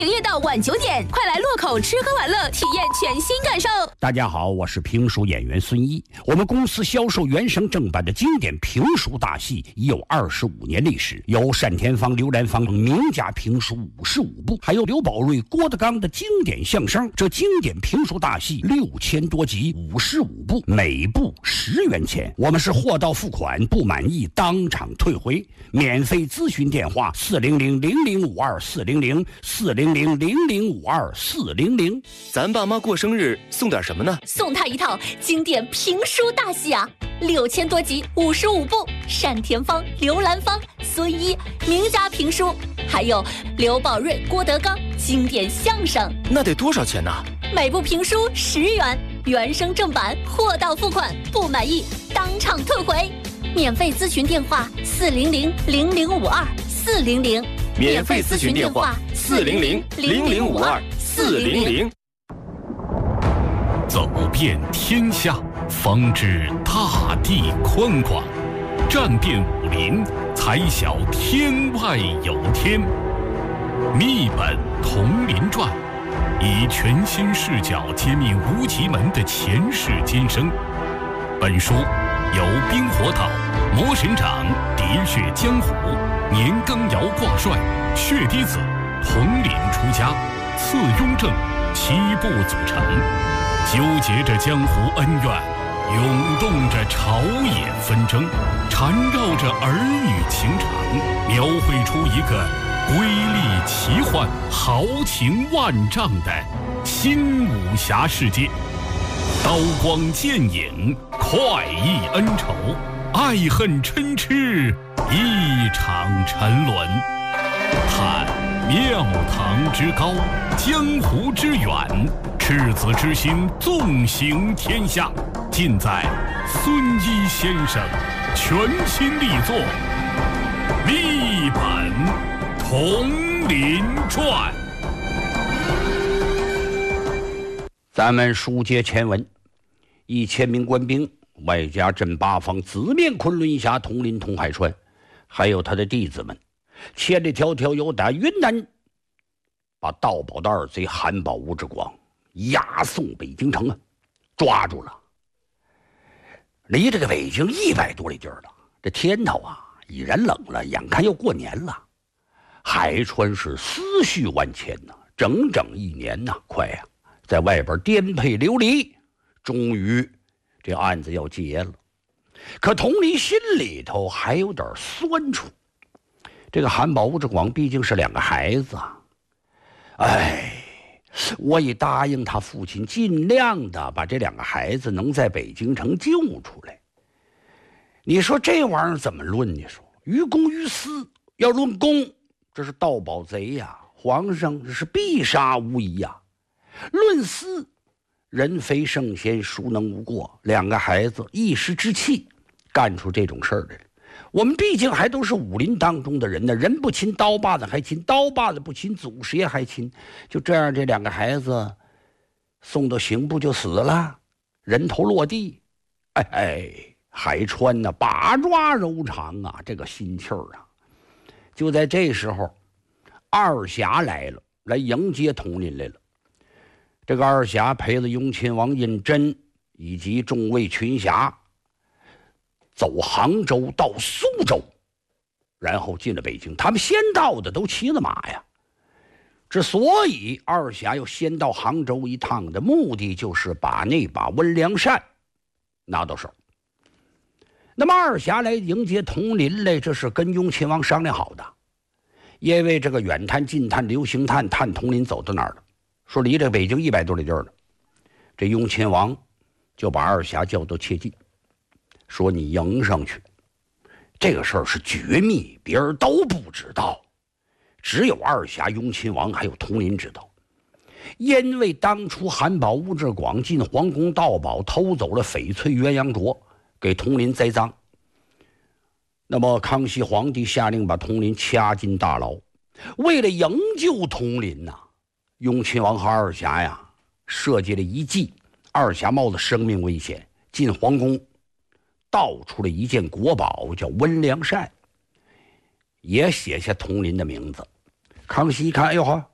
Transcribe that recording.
营业到晚9点，快来洛口吃喝玩乐，体验全新感受。 大家好，我是评书演员孙一。我们公司销售原声正版的经典评书大戏已有25年历史，有单田芳、刘兰芳名家评书55部，还有刘宝瑞、郭德纲的经典相声。这经典评书大戏6000多集，55部，每部10元钱。我们是货到付款，不满意当场退回。免费咨询电话400-0052-400-400-0052-400。 咱爸妈过生日送点什么呢？ 送他一套经典评书大戏啊，6000多集，55部，单田芳、刘兰芳、孙一名家评书，还有刘宝瑞、郭德纲经典相声。 那得多少钱呢？ 每部评书10元，原声正版，货到付款，不满意当场退回。免费咨询电话400-0052-400。 免费咨询电话400-0052-400。 走遍天下，方知大地宽广；战遍武林，才晓天外有天。秘本同林传，以全新视角揭秘无极门的前世今生。本书由冰火岛、魔神掌、喋血江湖、年羹尧挂帅、血滴子、统领出家、次雍正7部组成，纠结着江湖恩怨，涌动着朝野纷争，缠绕着儿女情长，描绘出一个瑰丽奇幻、豪情万丈的新武侠世界。刀光剑影，快意恩仇，爱恨嗔痴，一场沉沦。探庙堂之高，江湖之远，赤子之心纵行天下，尽在孙一先生全新力作《秘本同林传》。 咱们书接前文，1000名官兵，外加镇八方四面昆仑峡、统领统海川，还有他的弟子们，千里迢迢由打云南，把盗宝的二贼韩宝、吴志广押送北京城啊，抓住了。离这个北京100多里地儿了，这天头啊已然冷了，眼看要过年了，海川是思绪万千呐，整整1年呐，快呀！在外边颠沛流离，终于这案子要结了。可佟林心里头还有点酸楚，这个韩宝、吴志广毕竟是2个孩子啊。我已答应他父亲尽量的把这2个孩子能在北京城救出来。你说这玩意儿怎么论？你说于公于私，要论公，这是盗宝贼呀，皇上这是必杀无疑呀。论私，人非圣贤，孰能无过？2个孩子一时之气干出这种事儿来了。我们毕竟还都是武林当中的人呢，人不亲刀把子还亲，刀把子不亲祖师爷还亲。就这样，这2个孩子送到刑部就死了，人头落地。海川呢，把抓柔肠啊，这个心气儿啊。就在这时候，二侠来了，来迎接佟林来了。这个二侠陪着雍亲王胤禛以及众位群侠走杭州到苏州，然后进了北京。他们先到的都骑了马呀。之所以二侠要先到杭州一趟的目的，就是把那把温良扇拿到手。那么二侠来迎接佟林来，这是跟雍亲王商量好的。因为这个远探、近探、流星探探佟林走到哪儿了，说离这北京100多里地儿了。这雍亲王就把二侠叫到切近，说你迎上去，这个事儿是绝密，别人都不知道，只有二侠、雍亲王还有佟林知道。因为当初韩宝、吴志广进皇宫盗宝，偷走了翡翠鸳鸯镯，给佟林栽赃。那么康熙皇帝下令把佟林掐进大牢。为了营救佟林呐，雍亲王和二侠呀设计了一计。二侠冒着生命危险进皇宫，盗出了一件国宝，叫温良扇，也写下佟林的名字。康熙一看，哎呦呵，